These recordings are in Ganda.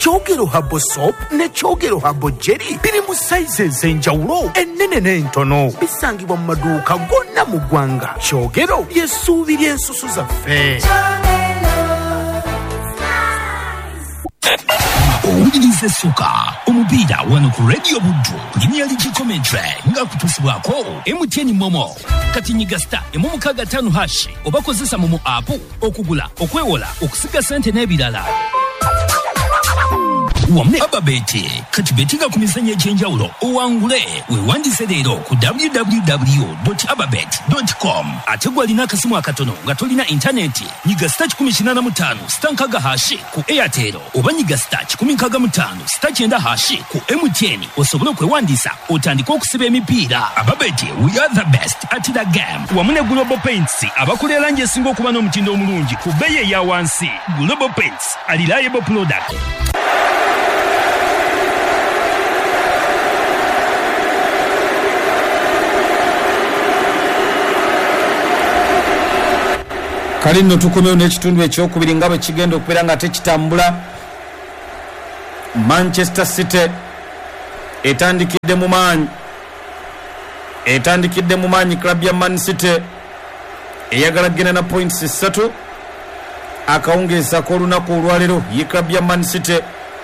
Kyogero Habo Soap ne Kyogero Habo Jelly biri mu sizes enjawulo ennene n'entono bisangibwa mu maduuka gonna mu ggwanga. Kyogero ly'essuubi ly'ensusu zaffe. Owuliriza essuka omupiira wano ku Radio Buddu Premier League commentary nga kutusibwako MTN Momo kati nyiga star *5 oba kozesa Momo app okugula okwewola okusiga sente n'ebirala. Wamne ababete kati betinga ku mizannyo egy'enjawulo owangule weewandiise leero ku www.ababet.com ate gw'alina akasimu akatono nga tolina intaneti nyiga star 85 *5 ku Airtel oba nyiga star 15 *9 ku MTN osobole okwewandiisa otandika okusiba emipiira. Ababete, we are the best at the game. Wamune Global Paints abakola erangi esinga okuba n'omutindo omulungi ku bbeeyi eya wansi. Global Paints, a reliable product. Kalino tukomeo n'ekitundu ekyokubiri nga bwe kigenda okubeera nga tekitambula. Manchester City etandikidde mu maanyi club ya Man City eyagala gena na points 3 akawungeeza k'olunaku olwaleero ye club ya Man City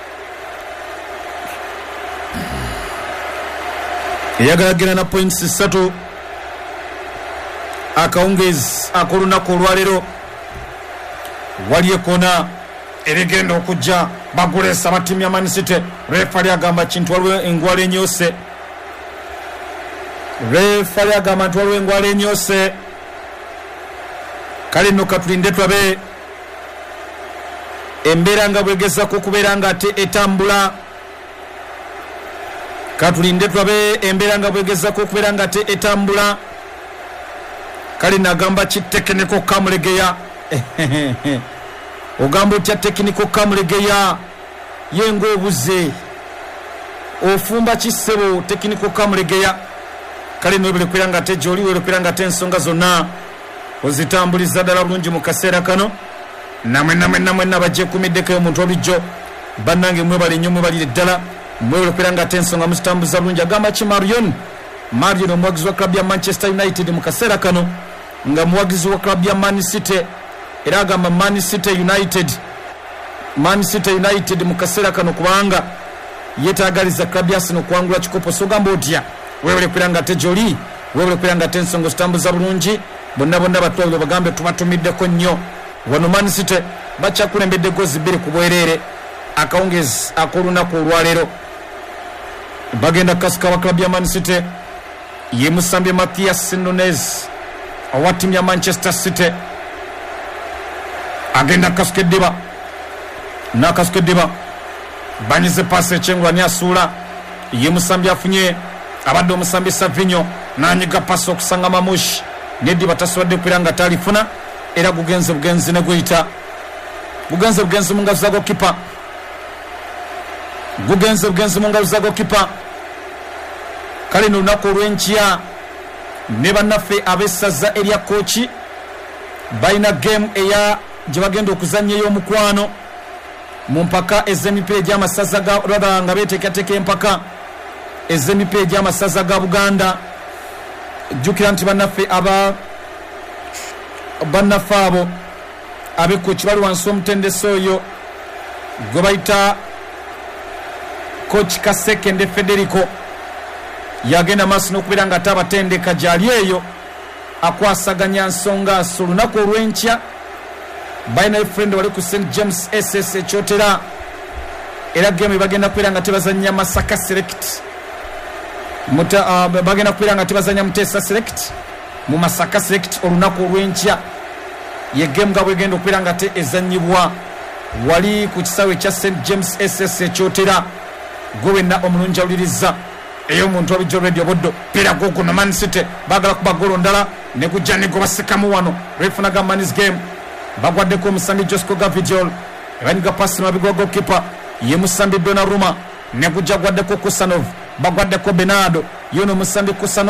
eyagala gena na points 3 akawungeeza ak'olunaku olwaleero. Wali ekona erigenda okujja bagulesa batimu ya Man City. Refali agamba kintu waliwo engwala enyose. Refali agamba nti waliwo engwala enyose. Kale nno katulinde twabe embeera nga bwegezaako okubeera nga ate etambula. Katulinde twabe embeera nga bwegezaako okubeera nga ate etambula. Kale nagamba ki tekiniko kamulegeya. Ogamba otya tekiniko kamulegeya yengo obuze ofumba kisebo tekiniko kamulegeya. Kale nobele kwiranga te joli wele kwiranga te ensonga zonna ozitambuliza ddala bulungi mu kaseera kano. Namwe bajje kumiddeko omuntu olijjo bannange mwebale nnyo mwebalire ddala mwebale kwiranga te ensonga muzitambuliza bulungi. Agamba ki Marion omuwagizi wa klabu ya Manchester United mu kaseera kano nga muwagizi wa klabu ya Man City era agamba Man City United mu kaseera kano kubanga yetaagaliza klabu ya Arsenal okuwangula kikopo. So gamba otya wewele kwiranga te joli wewele kwiranga te ensonga zitambuza bulungi bonna batwaliro bagambe tubatumiddeko nnyo wano. Man City bakyakulembedde gozi 2 ku bwereere akawungezi ak'olunaku olwaleero. Bagenda kasuka wa klabu ya Man City ye musambye Matthias Nunes owa ttiimu ya Manchester City agenda kasuka eddiba n'akasuka eddiba banyize paasi ekyengula ne asuula ye musambi afunye abadde omusambi Savinho n'anyiga paasi okusanga Mamushi n'eddiba tasobodde kubeera nga talifuna era gugenze bugenzi ne guyita gugenze bugenzi mu ngalo za gokipa kale n'olunaku olw'enkya ne bannaffe ab'essaza erya kooki balina game eya gye bagenda okuzannya ey'omukwano mu mpaka ez'emipiira egy'amasaza raba nga beeteekateeka empaka ez'emipiira egy'amasaza ga Buganda. Jjukira nti bannaffe abo ab'ekooki bali wansi omutendesi oyo gwe bayita Coach Kasekende Federico yagenda maaso n'okubeera nga ate abatendeka gyali eyo akwasaganya nsonga olunaku olw'enkya. Balina friend wali ku St James SS ekyotera era game bagenda kubeera nga tebazanya Masaka Select bagenda kubeera nga tebazanya Mutesa Select mu Masaka Select olunaku olw'enkya. Ye game nga bwegenda okubeera nga te ezanyibwa wali ku kisaawe kya St James SS ekyotera. Gwe wenna omulungi awuliriza ey'omuntu abijjo Radio Buddu pira gogo na Man City bagala kuba golo ndala ne kujja ne go basekamu wano refunaga Man's game bagwaddeko omusambi Josco Gavidiol ebanyiga pasi mabigwa goalkeeper ye musambi Donnarumma ne kujja gwaddeko Kusanov bagwaddeko Bernardo yono musambi Kusanov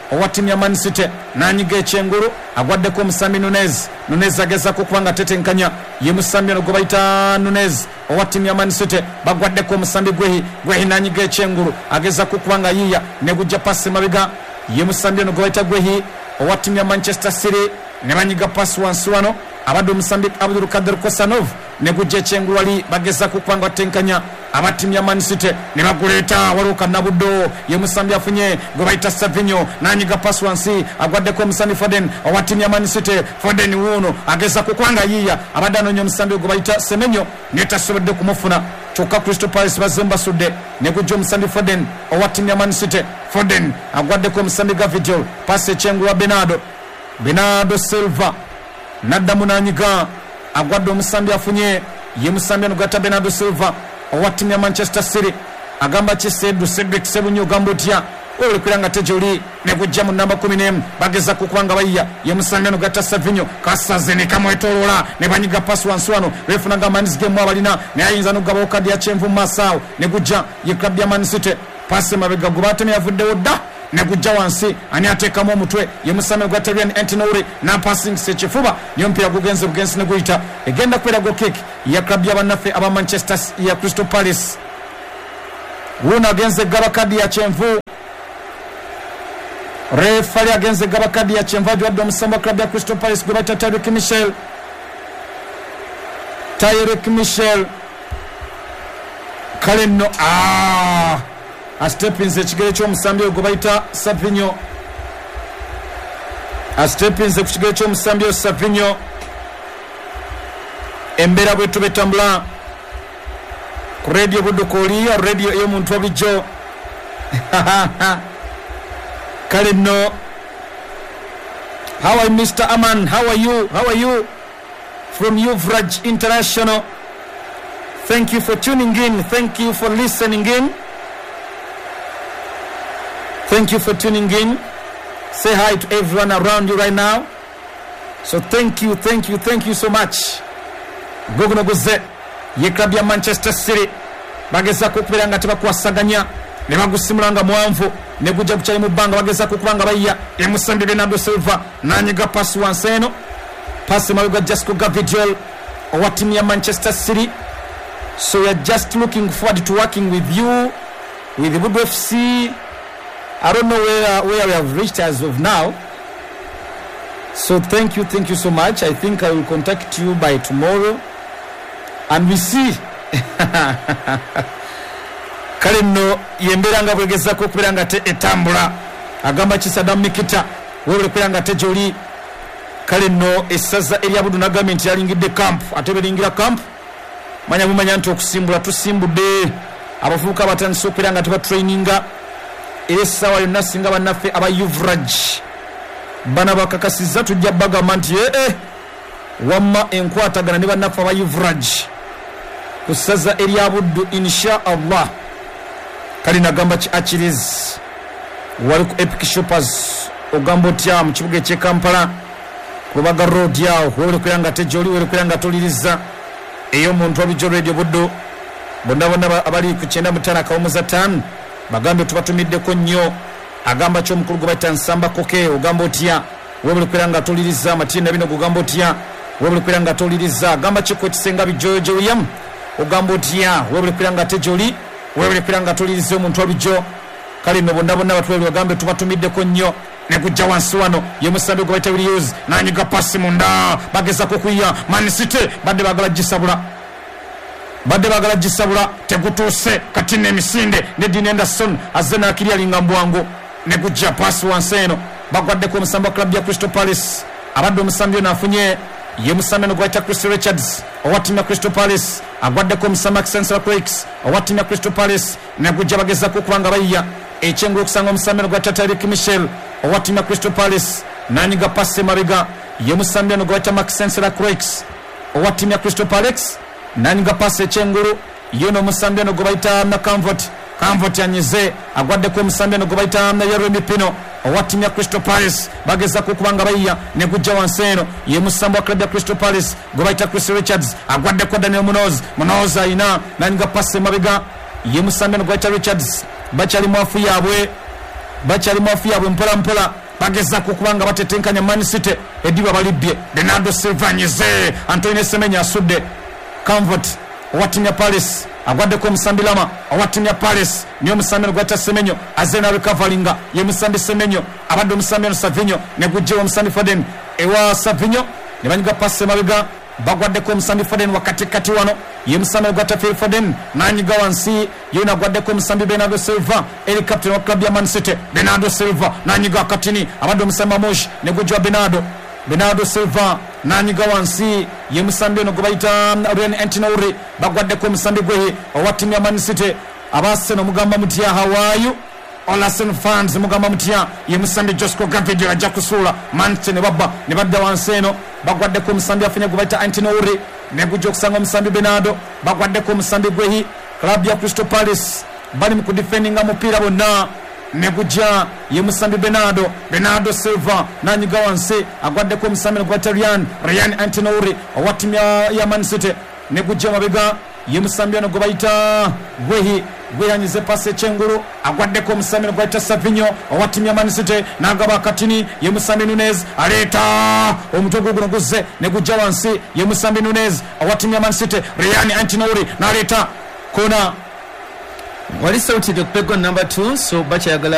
owa timu ya Man City nanyiga ekyengulu agwaddeko omusambi Nunez agezako kubanga tetenkanya ye musambi ono gwe bayita Nunez owa timu ya Man City bagwaddeko omusambi Gwehi nanyiga ekyengulu agezako kubanga yiya ne gujja pasi mabega ye musambi ono gwe bayita Gwehi owa timu ya Manchester City ne banyiga pasi wansi wano abadde omusambi Abdul Kader Kosanov ne gujja ekyengulu wali bagezako kubanga tenkanya abatimu ya Man City ne baguleeta waluka nabuddo ye musambi afunye gwe bayita Savinho nanyiga pasi wansi agwaddeko omusambi Foden owa timu ya Man City Foden wuno ageza kukwanga yiya abadde anoonya omusambi gwe bayita Semenyo ne tasobodde kumufuna kyokka Crystal Palace bazemba sudde ne gujja omusambi Foden owa timu ya Man City Foden agwaddeko omusambi Gavidiol pasi ekyengulu wa Bernardo Silva naddamu nanyiga agwadde omusambi afunye ye musambi ano gata Bernardo Silva owa timu ya Manchester City agamba kisedu Cedric Sebunyo gambo tia ole kulanga tejoli ne kujja mu namba 11 bageza kukwanga bayiya ye musambi ano gata Savinho kasazene kamwetolola ne banyiga pasi wansi wano refunanga man's game abalina ne ayinza nogaba okadi ya chenvu masao ne kujja ye club ya Man City pasi mabega gubateme yavudde odda ne kujja wansi ani atekamu omutwe ye musambi gwa Terian Antinori na passing sechifuba niyo mpira gugenze ne guita egenda kwera go kick ya club ya banafe aba Manchester ya Crystal Palace wona agenze gaba kadi ya chenvu refali agenze gaba kadi ya chenvu adwa omusamba club ya Crystal Palace gwa Tyreek Michel kaleno a step in the chigere ky'omusambi ogwo bayita Savinho a step in the chigere ky'omusambi Savinho embera bwetu betambula ku radio budukoliya radio ey'omuntu obulijjo kale nno how are Mr. Aman, how are you from Uvraj International. Thank you for tuning in, thank you for listening in. Thank you for tuning in. Say hi to everyone around you right now. So thank you so much. Gogono guze ye club ya Manchester City bageza kukubera nga tebakwasaganya ne bagusimulanga mwanvu ne gujja kukyali mu bbanga bageza kukubanga bayya emusambi Bernardo Silva nanyiga pasi wanseno pasi maluga Jasco Gavidiol owa timu ya Manchester City. So we are just looking forward to working with you with the Budu FC. I don't know where we have reached as of now. So thank you so much. I think I will contact you by tomorrow and we see. Kale nno yembera nga bwegezako okubera nga te etambula agamba Kisadam Mikita wewe kwera nga te joli. Kale nno essaza erya Budu na government yalingidde camp ate beringira camp manya mumanya nti okusimbula tusimbudde abavubuka batandise okubera nga teba traininga esawa yonna singa bannaffe aba Uvraj bana bakakasiza tujja bagamba nti wamma enkwatagana ne bannaffe aba Uvraj kusaza erya Buddu insha Allah. Kali nagamba ki Achilles wali ku Epic Shoppers ogambo tya mu kibuga ky'e Kampala kubaga road yawo wali kuyanga tejoli wali kuyanga toliriza eyo muntu obijo radio Buddu bonna abali ku 95 kawumuza 5 bagambe tubatumiddeko nnyo agamba kyo mukulu gwe bayita Nsamba Koke ogambo otya webuli kwiranga toliriza matinda bino kugambo otya webuli kwiranga toliriza agamba kiko kisenga bijojo William ogambo otya webuli kwiranga tejoli webuli kwiranga toliriza omuntu obijo kale no bonna batwali bagambe tubatumiddeko nnyo ne kujja wansi wano ye musambi gwe bayita Williams nanyiga pasi munda bageza kukuya Man City badde bagala gisabula tegutuse katine emisinde ne Dean Anderson azena akiri alinga mbwango ne kujja pasi wanseno bagwadde ko musamba club ya Crystal Palace abadde omusambi nafunye ye musambi no gwata Chris Richards owatima Crystal Palace agwadde ko musamba Central Quakes owatima Crystal Palace ne kujja bageza ko kubanga bayya echengo okusanga omusambi no gwata Tyreek Michel owatima Crystal Palace nanyiga pasi mabega ye musambi no gwata Central Quakes owatima Crystal Palace nanyiga pasi echenguru yono musambi no gobaita na Camvot yanyize agwadde ko musambi no gobaita na Yeremi Pino owatimya Crystal Palace bageza kukubanga bayya ne kujja wanseno ye musambi wa club ya Crystal Palace gobaita Chris Richards agwadde ko Daniel Munoz ina nanyiga pasi mabega ye musambi no gobaita Richards bachali mwafu yabwe bakyali mafu yabwe mpola bagezako kubanga batetenkanya Man City ediba balibye Bernardo Silva nyize Antonio Semenya asudde Convert owatimya Palace agwaddeko omusambi Lama owatimya Palace niyo omusambi gwata Semenyo azena recoveringa ye musambi Semenyo abadde omusambi Savinho ne gujjewo omusambi Foden ewa Savinho ne banyiga passe mabega bagwaddeko omusambi Foden wakati wano ye musambi gwata Phil Foden nanyiga wansi yena agwaddeko omusambi Bernardo Silva eli captain wa club ya Man City Bernardo Silva nanyiga katini abadde omusambi Mosh ne gujjewa Bernardo Silva nanyiga wansi ye musambi no gobaita Ren Antinouri bagwaddeko omusambi gwe owatimya ya Man City abaseno mugamba mutya hawayu Olasen fans mugamba mutya ye musambi Josco Gavidio ajja kusula Manchester ne badda wanseno bagwaddeko omusambi afunye gobaita Antinouri ne gujja okusanga omusambi Bernardo bagwaddeko omusambi gwe club ya Crystal Palace bali mu kudefendinga mupira bonna ne gujja ye musambi Bernardo Silva nanyiga wansi agwaddeko omusambi gwata Ryan Antinouri owatimya ya Man City ne gujja mabega ye musambi ono gobaita gwe yanyize passe chenguru agwaddeko omusambi gwata Savinho owatimya Man City nagaba katini ye musambi Nunez aleta omutogo guno guzze ne gujja wansi ye musambi Nunez owatimya Man City Ryan Antinouri naleta kona wali sauti de pego number 2 so bacha yagala